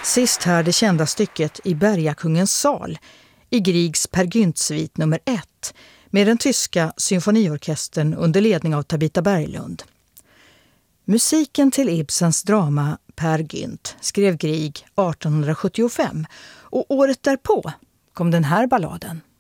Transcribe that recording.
Sist här det kända stycket i Bergakungens sal i Griegs Per Gynt-svit nummer 1 med den tyska symfoniorkestern under ledning av Tabita Berglund. Musiken till Ibsens drama Per Gynt skrev Grieg 1875 och året därpå kom den här balladen.